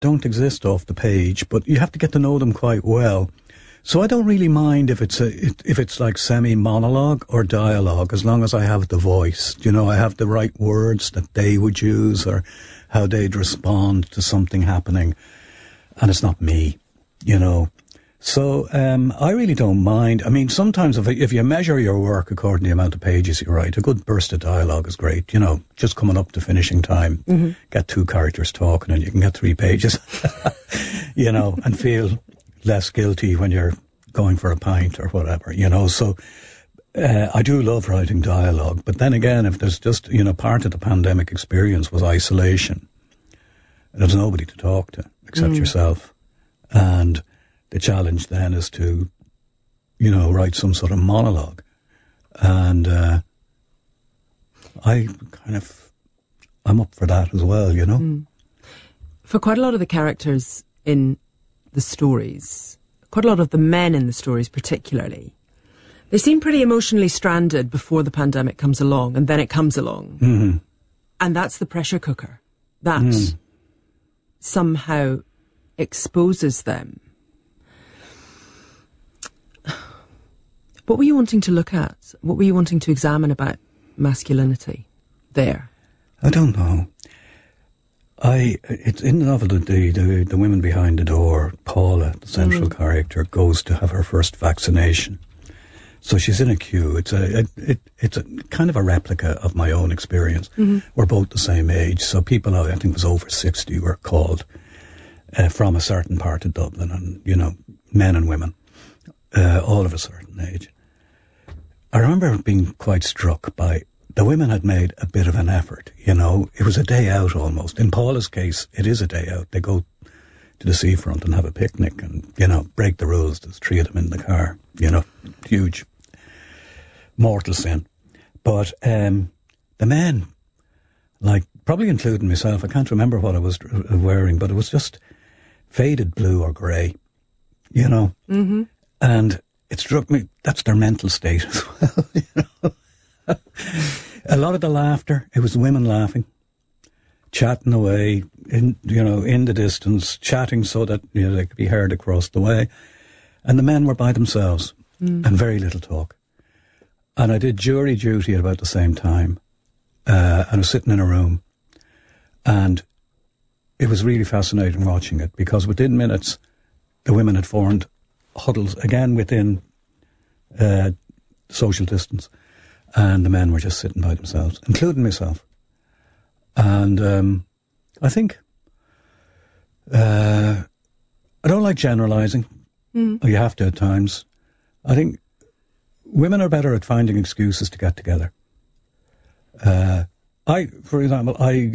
don't exist off the page, but you have to get to know them quite well. So I don't really mind if it's like semi-monologue or dialogue, as long as I have the voice. You know, I have the right words that they would use or how they'd respond to something happening. And it's not me, you know. So I really don't mind. I mean, sometimes if you measure your work according to the amount of pages you write, a good burst of dialogue is great. You know, just coming up to finishing time, get 2 characters talking and you can get 3 pages, you know, and feel less guilty when you're going for a pint or whatever, you know. So I do love writing dialogue. But then again, if there's just, you know, part of the pandemic experience was isolation. There's nobody to talk to except yourself. And the challenge then is to, you know, write some sort of monologue. And I'm up for that as well, you know. For quite a lot of the characters in the stories, quite a lot of the men in the stories particularly, they seem pretty emotionally stranded before the pandemic comes along, and then it comes along. Mm-hmm. And that's the pressure cooker. That somehow exposes them. What were you wanting to look at? What were you wanting to examine about masculinity there? I don't know. It's in the novel that the women behind the door, Paula, the central character, goes to have her first vaccination. So she's in a queue. It's a kind of a replica of my own experience. We're both the same age. So people, I think, was over 60 were called from a certain part of Dublin, and, you know, men and women, all of a certain age. I remember being quite struck by the women had made a bit of an effort, you know. It was a day out almost. In Paula's case, it is a day out. They go to the seafront and have a picnic and, you know, break the rules. There's 3 of them in the car, you know, huge mortal sin. But the men, like, probably including myself, I can't remember what I was wearing, but it was just faded blue or grey, you know. And it struck me, that's their mental state as well, you know. A lot of the laughter, it was women laughing, chatting away, in the distance, chatting so that, you know, they could be heard across the way. And the men were by themselves and very little talk. And I did jury duty at about the same time. And I was sitting in a room, and it was really fascinating watching it, because within minutes, the women had formed huddles again within social distance, and the men were just sitting by themselves, including myself. And I think I don't like generalising. You have to at times. I think women are better at finding excuses to get together. For example, I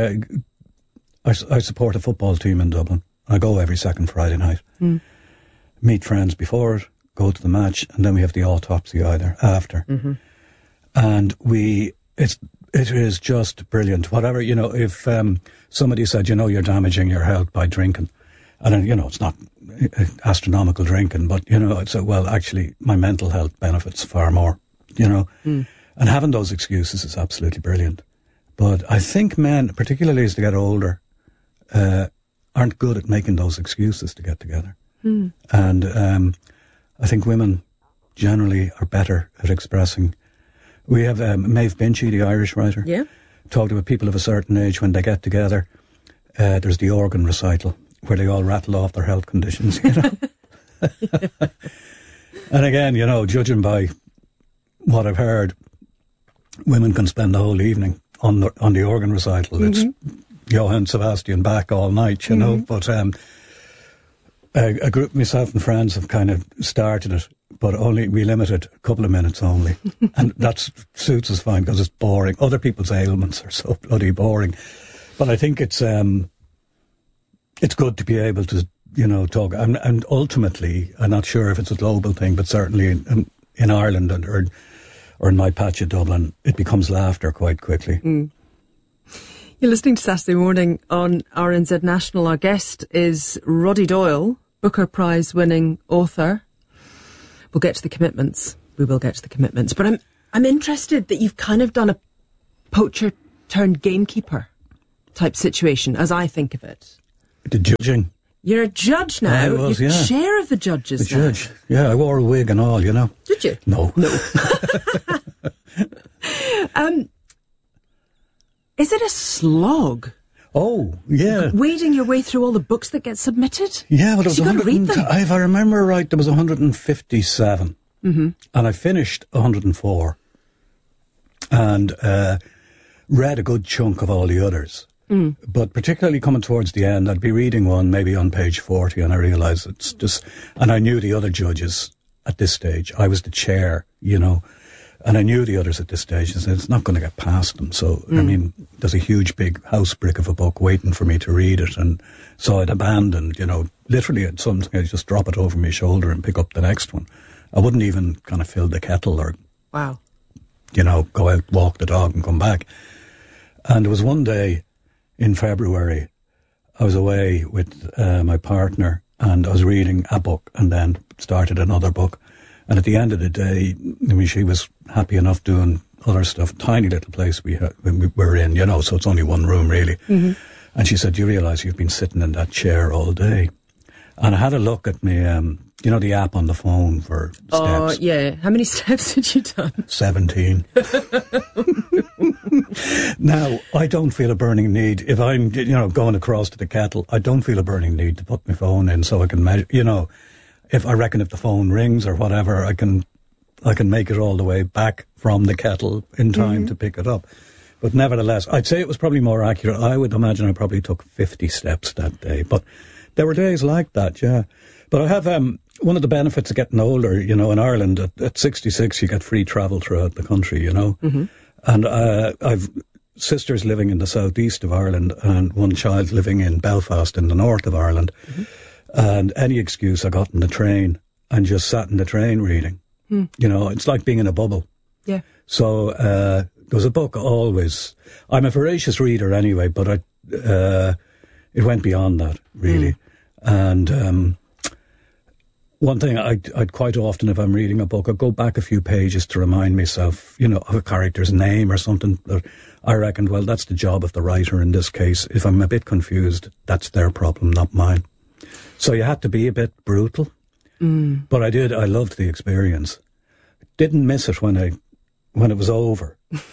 support a football team in Dublin. I go every second Friday night. Meet friends before it, go to the match, and then we have the autopsy after. And it is just brilliant. Whatever, you know, if somebody said, you know, you're damaging your health by drinking, and, you know, it's not astronomical drinking, but, you know, it's well, actually, my mental health benefits far more, you know. And having those excuses is absolutely brilliant. But I think men, particularly as they get older, aren't good at making those excuses to get together. And I think women generally are better at expressing. We have Maeve Binchy, the Irish writer, talked about people of a certain age when they get together. There's the organ recital where they all rattle off their health conditions, you know. And again, you know, judging by what I've heard, women can spend the whole evening on the organ recital. It's Johann Sebastian Bach all night, you know. But a group, myself and friends, have kind of started it, but we limit it a couple of minutes only. And that suits us fine because it's boring. Other people's ailments are so bloody boring. But I think it's good to be able to, you know, talk. And ultimately, I'm not sure if it's a global thing, but certainly in Ireland or in my patch of Dublin, it becomes laughter quite quickly. You're listening to Saturday Morning on RNZ National. Our guest is Roddy Doyle, Booker Prize winning author. We'll get to the commitments. We will get to the commitments. But I'm interested that you've kind of done a poacher turned gamekeeper type situation, as I think of it. The judging. You're a judge now. I was, You're yeah. chair of the judges The now. judge. Yeah, I wore a wig and all, you know. Did you? No. Is it a slog? Oh, yeah. Wading your way through all the books that get submitted? Yeah, but it was You gotta read them. if I remember right, there was 157. Mm-hmm. And I finished 104. And read a good chunk of all the others. Mm. But particularly coming towards the end, I'd be reading one maybe on page 40, and I realised it's just... And I knew the other judges at this stage. I was the chair, you know. And I knew the others at this stage, and said, it's not going to get past them. So, I mean, there's a huge big house brick of a book waiting for me to read it. And so I'd abandoned, you know, literally at something, I'd just drop it over my shoulder and pick up the next one. I wouldn't even kind of fill the kettle or, Wow. you know, go out, walk the dog and come back. And there was one day in February, I was away with my partner, and I was reading a book and then started another book. And at the end of the day, I mean, she was happy enough doing other stuff. Tiny little place we were in, you know, so it's only one room really. Mm-hmm. And she said, "Do you realise you've been sitting in that chair all day?" And I had a look at me, you know, the app on the phone for steps. Oh, yeah. How many steps had you done? 17. Now, I don't feel a burning need. If I'm, you know, going across to the kettle, I don't feel a burning need to put my phone in so I can measure, you know. If the phone rings or whatever, I can make it all the way back from the kettle in time to pick it up. But nevertheless, I'd say it was probably more accurate. I would imagine I probably took 50 steps that day. But there were days like that, yeah. But I have one of the benefits of getting older, you know, in Ireland, at 66, you get free travel throughout the country, you know. Mm-hmm. And I've sisters living in the southeast of Ireland and one child living in Belfast in the north of Ireland. Mm-hmm. And any excuse I got in the train and just sat in the train reading. You know, it's like being in a bubble. Yeah. So there was a book always. I'm a voracious reader anyway, but it went beyond that, really. And one thing I'd quite often, if I'm reading a book, I'd go back a few pages to remind myself, you know, of a character's name or something. That I reckoned, well, that's the job of the writer in this case. If I'm a bit confused, that's their problem, not mine. So you had to be a bit brutal. But I did. I loved the experience. Didn't miss it when it was over.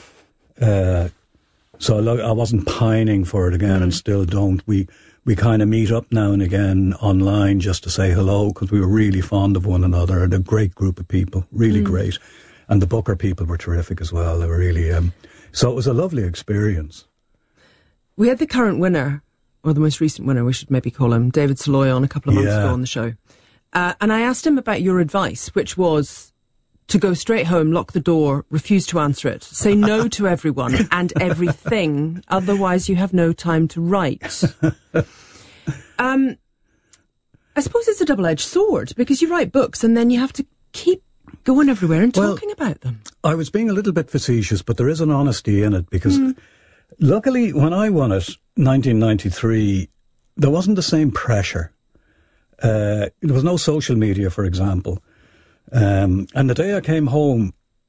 So I wasn't pining for it again, and still don't. We kind of meet up now and again online just to say hello, because we were really fond of one another, and a great group of people, really great. And the Booker people were terrific as well. They were really... so it was a lovely experience. We had the current winner, or the most recent winner, we should maybe call him, David Soloy, on a couple of months ago on the show. And I asked him about your advice, which was to go straight home, lock the door, refuse to answer it, say no to everyone and everything, otherwise you have no time to write. I suppose it's a double-edged sword, because you write books and then you have to keep going everywhere and talking about them. I was being a little bit facetious, but there is an honesty in it, because luckily when I won it, 1993, there wasn't the same pressure. There was no social media, for example. And the day I came home,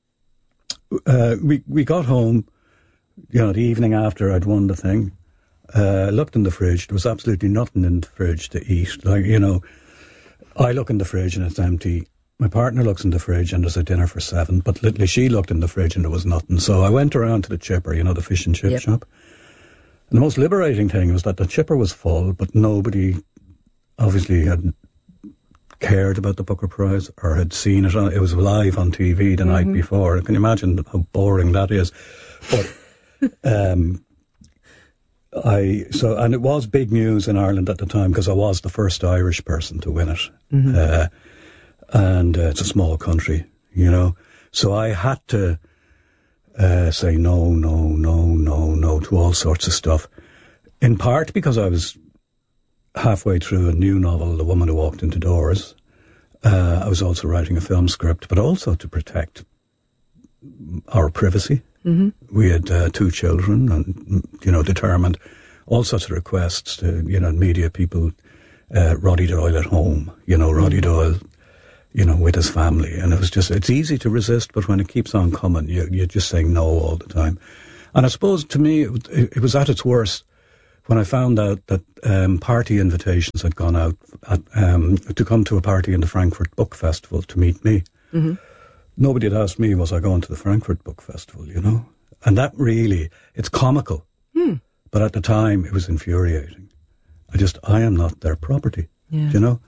we got home, you know, the evening after I'd won the thing, looked in the fridge. There was absolutely nothing in the fridge to eat. Like, you know, I look in the fridge and it's empty. My partner looks in the fridge and there's a dinner for 7. But literally she looked in the fridge and there was nothing. So I went around to the chipper, you know, the fish and chip shop. And the most liberating thing was that the chipper was full, but nobody obviously had cared about the Booker Prize or had seen it. It was live on TV the night before. Can you imagine how boring that is? But and it was big news in Ireland at the time, because I was the first Irish person to win it. And it's a small country, you know. So I had to say no to all sorts of stuff. In part because I was halfway through a new novel, The Woman Who Walked Into Doors. I was also writing a film script, but also to protect our privacy. We had 2 children and, you know, determined all sorts of requests to, you know, media people, Roddy Doyle at home, you know, Roddy Doyle, you know, with his family. And it was just, it's easy to resist, but when it keeps on coming, you're just saying no all the time. And I suppose to me, it was at its worst when I found out that party invitations had gone out to come to a party in the Frankfurt Book Festival to meet me, nobody had asked me, was I going to the Frankfurt Book Festival, you know? And that really, it's comical. But at the time, it was infuriating. I am not their property, you know?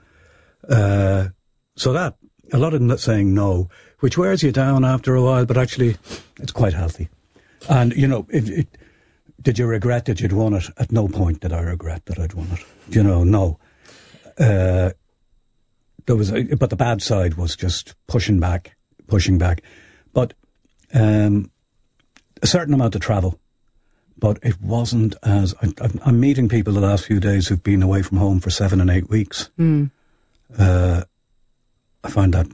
So that, a lot of saying no, which wears you down after a while, but actually, it's quite healthy. And, you know, did you regret that you'd won it? At no point did I regret that I'd won it. You know, no. But the bad side was just pushing back. But a certain amount of travel. But it wasn't as... I'm meeting people the last few days who've been away from home for 7 and 8 weeks. I find that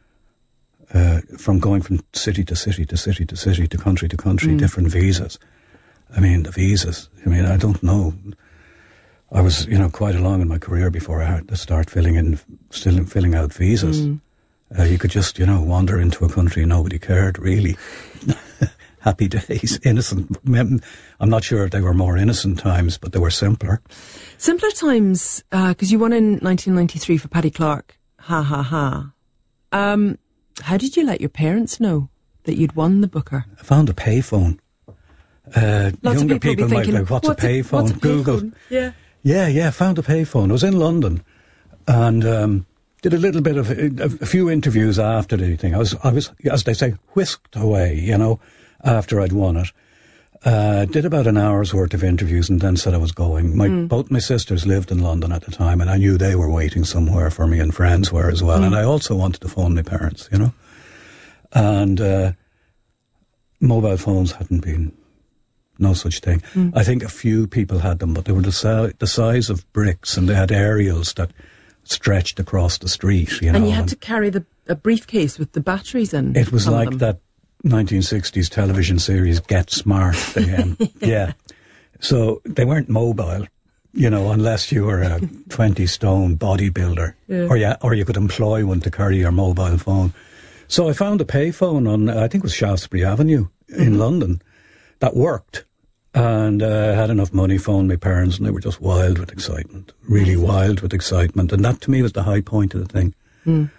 from going from city to city to city to city to country, different visas. I mean, the visas. I mean, I don't know. I was, you know, quite along in my career before I had to start filling out visas. You could just, you know, wander into a country and nobody cared, really. Happy days, innocent. I'm not sure if they were more innocent times, but they were simpler. Simpler times, because you won in 1993 for Paddy Clark. Ha, ha, ha. How did you let your parents know that you'd won the Booker? I found a payphone. Younger people might be like, what's a payphone? Google. Yeah, found a payphone. I was in London and did a little bit of a few interviews after the thing. I was, as they say, whisked away, you know, after I'd won it. Did about an hour's worth of interviews and then said I was going. Both my sisters lived in London at the time and I knew they were waiting somewhere for me and friends were as well. And I also wanted to phone my parents, you know. And mobile phones hadn't been, no such thing. I think a few people had them, but they were the size of bricks and they had aerials that stretched across the street, you know. And you had to carry a briefcase with the batteries in. It was like that 1960s television series Get Smart. Yeah. So they weren't mobile, you know, unless you were a 20-stone bodybuilder. Or you could employ one to carry your mobile phone. So I found a payphone on, I think it was Shaftesbury Avenue in London, that worked. And I had enough money, phoned my parents, and they were just wild with excitement. Really wild with excitement. And that, to me, was the high point of the thing.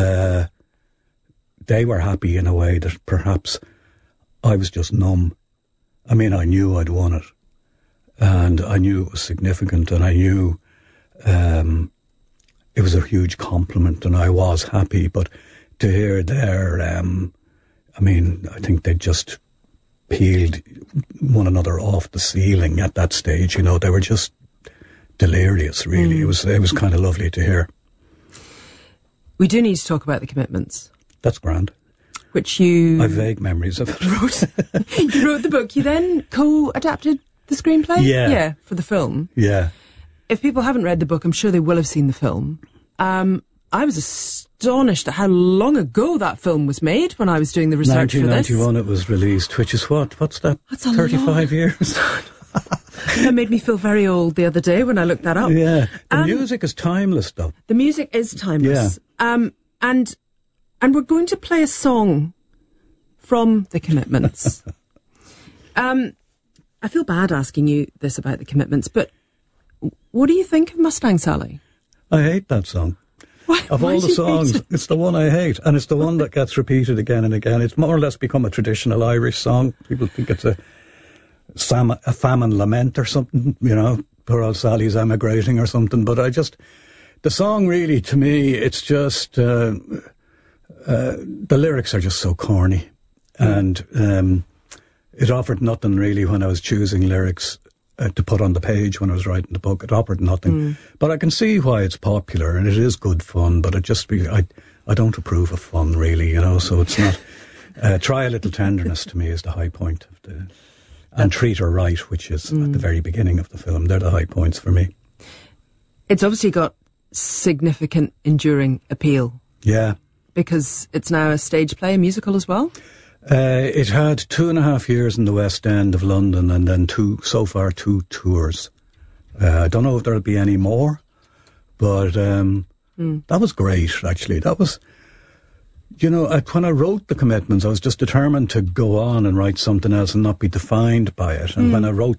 They were happy in a way that perhaps I was just numb. I mean, I knew I'd won it. And I knew it was significant, and I knew it was a huge compliment, and I was happy. But to hear their, I mean, I think they just peeled one another off the ceiling at that stage. You know, they were just delirious, really. It was kind of lovely to hear. We do need to talk about The Commitments. That's grand. Which you... I have vague memories of it. You wrote the book. You then co-adapted the screenplay? Yeah, for the film. Yeah. If people haven't read the book, I'm sure they will have seen the film. I was astonished at how long ago that film was made when I was doing the research for this. 1991 it was released, which is what's that? That's 35 years? That made me feel very old the other day when I looked that up. Yeah. The music is timeless, though. The music is timeless. Yeah. And we're going to play a song from The Commitments. I feel bad asking you this about The Commitments, but what do you think of Mustang Sally? I hate that song. Of all the songs, it's the one I hate, and it's the one that gets repeated again and again. It's more or less become a traditional Irish song. People think it's a famine lament or something, you know, poor old Sally's emigrating or something, but the song really, to me, it's just, the lyrics are just so corny, and it offered nothing really when I was choosing lyrics to put on the page when I was writing the book. It offered nothing. But I can see why it's popular, and it is good fun, but I don't approve of fun, really, you know, so it's not... Try a Little Tenderness, to me, is the high point of the... And Treat Her Right, which is at the very beginning of the film. They're the high points for me. It's obviously got significant enduring appeal. Yeah. Because it's now a stage play, a musical as well? It had 2.5 years in the West End of London and then two tours. I don't know if there'll be any more, but that was great, actually. That was, you know, when I wrote The Commitments, I was just determined to go on and write something else and not be defined by it. And when I wrote that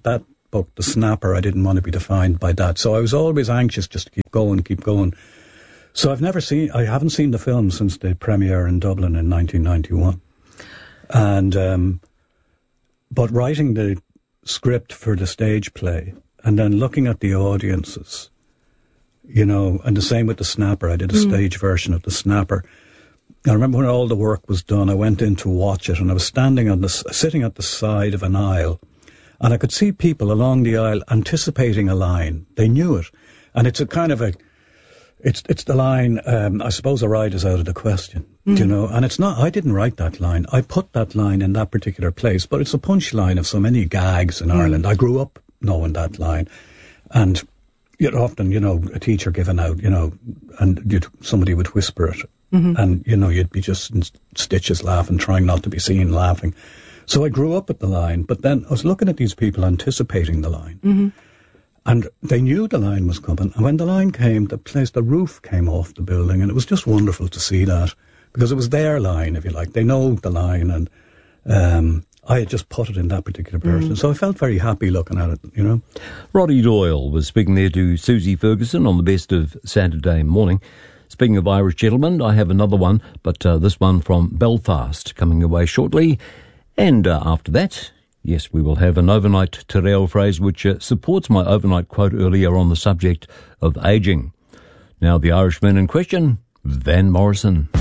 book, The Snapper, I didn't want to be defined by that. So I was always anxious just to keep going. So I haven't seen the film since the premiere in Dublin in 1991. And, but writing the script for the stage play and then looking at the audiences, you know, and the same with The Snapper. I did a stage version of The Snapper. I remember when all the work was done, I went in to watch it, and I was sitting at the side of an aisle, and I could see people along the aisle anticipating a line. They knew it. And it's a kind of it's the line, I suppose a ride is out of the question, you know, and it's not, I didn't write that line. I put that line in that particular place, but it's a punchline of so many gags in Ireland. I grew up knowing that line. And often, you know, a teacher giving out, you know, and somebody would whisper it. And, you know, you'd be just in stitches laughing, trying not to be seen laughing. So I grew up with the line, but then I was looking at these people anticipating the line. And they knew the line was coming. And when the line came, the roof came off the building, and it was just wonderful to see that, because it was their line, if you like. They know the line, and I had just put it in that particular person. So I felt very happy looking at it, you know. Roddy Doyle was speaking there to Susie Ferguson on the Best of Saturday Morning. Speaking of Irish gentlemen, I have another one, but this one from Belfast coming away shortly. And after that, yes, we will have an overnight te reo phrase which supports my overnight quote earlier on the subject of ageing. Now, the Irishman in question, Van Morrison.